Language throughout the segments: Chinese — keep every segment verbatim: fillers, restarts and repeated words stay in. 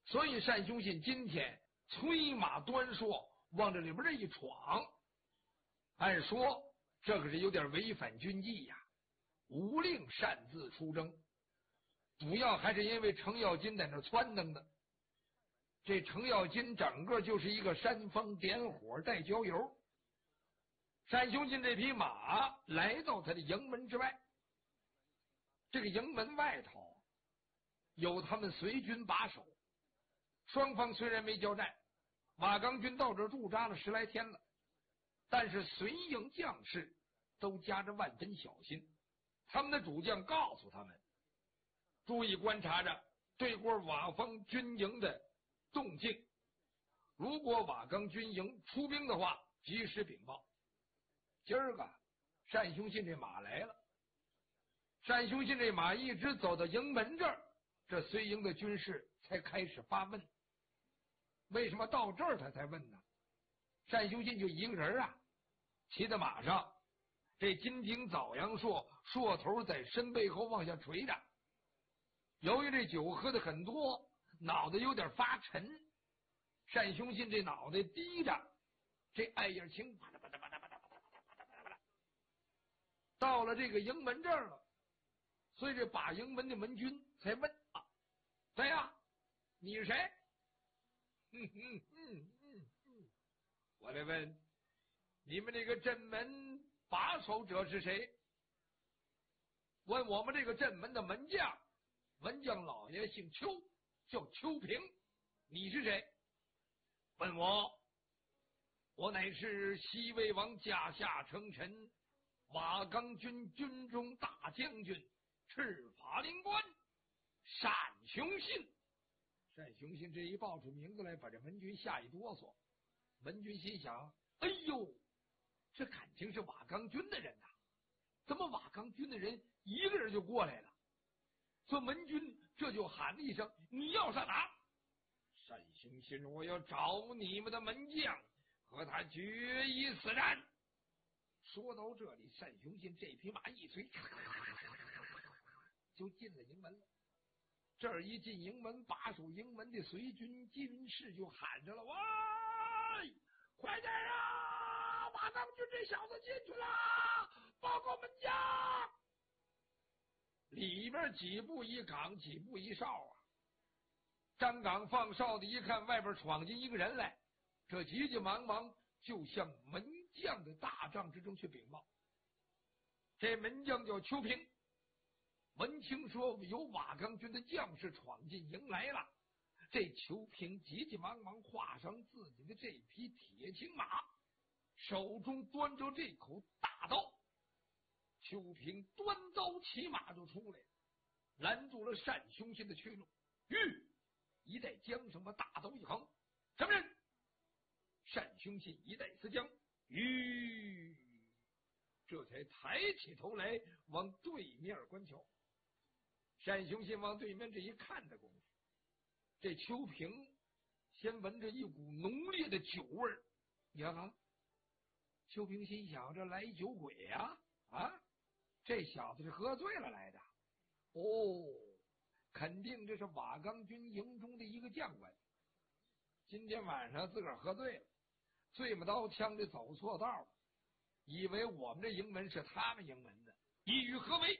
所以单雄信今天催马端槊往这里边这一闯，按说这可是有点违反军纪呀，无令擅自出征。主要还是因为程咬金在那撺掇的。这程咬金整个就是一个煽风点火带浇油。单雄信这匹马来到他的营门之外，这个营门外头有他们随军把守，双方虽然没交战，瓦岗军到这驻扎了十来天了，但是随营将士都夹着万分小心。他们的主将告诉他们，注意观察着对过瓦方军营的动静，如果瓦岗军营出兵的话，及时禀报。今儿个单雄信这马来了，单雄信这马一直走到营门这儿，这随营的军士才开始发问。为什么到这儿他才问呢？单雄信就一个人啊，骑在马上，这金顶枣阳槊，槊头在身背后往下垂着。由于这酒喝的很多，脑袋有点发沉，单雄信这脑袋低着，这艾叶青啪嗒啪嗒啪嗒啪嗒啪嗒啪嗒啪嗒，到了这个营门这儿了，所以这把营门的门军才问啊，谁呀？你是谁？嗯嗯嗯嗯嗯，我来问你们这个镇门把守者是谁？问我们这个镇门的门将，门将老爷姓邱，叫邱平，你是谁？问我，我乃是西魏王驾下称臣，瓦岗军军中大将军，赤法灵官单雄信。单雄信这一报出名字来，把这门军吓一哆嗦。门军心想，哎呦，这感情是瓦岗军的人呐、啊，怎么瓦岗军的人一个人就过来了？所以门军这就喊了一声，你要上哪？单雄信，我要找你们的门将，和他决一死战。说到这里，单雄信这匹马一催，就进了营门了。这儿一进营门，把守营门的随军军士就喊着了：“喂，快点啊！瓦岗军这小子进去了，报告门将！”里边几步一岗，几步一哨啊。张岗放哨的一看外边闯进一个人来，这急急忙忙就向门将的大帐之中去禀报。这门将叫邱平，闻听说有瓦岗军的将士闯进营来了，这邱平急急忙忙画上自己的这匹铁青马，手中端着这口大刀。邱平端刀骑马就出来，拦住了单雄信的去路。吁，一带缰绳把大刀一横，什么人？单雄信一带丝缰，吁，这才抬起头来往对面观瞧。单雄信往对面这一看的功夫，这邱平先闻着一股浓烈的酒味儿，呀，邱平心想，这来酒鬼呀、啊！啊，这小子是喝醉了来的。哦，肯定这是瓦岗军营中的一个将官，今天晚上自个儿喝醉了，醉不刀枪的走错道了，以为我们这营门是他们营门的，意欲何为？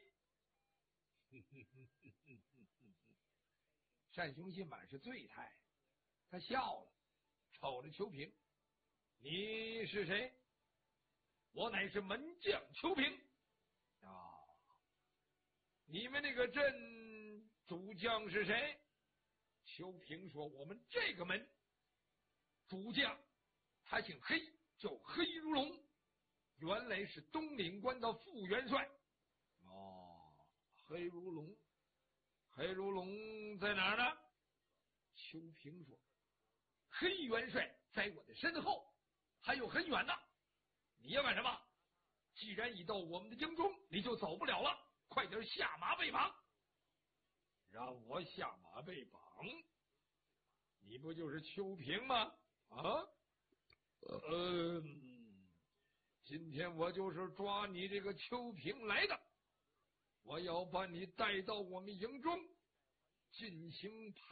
单雄信满是醉态，他笑了，瞅着邱平：“你是谁？”“我乃是门将邱平。”“啊，你们那个镇主将是谁？”邱平说：“我们这个门主将，他姓黑，叫黑如龙，原来是东岭关的副元帅。”“哦，黑如龙，黑如龙在哪儿呢？”邱平说：“黑元帅在我的身后，还有很远呢。你要干什么？既然已到我们的营中，你就走不了了，快点下马被绑。”“让我下马被绑？你不就是邱平吗？”“啊，嗯，今天我就是抓你这个邱平来的，我要把你带到我们营中进行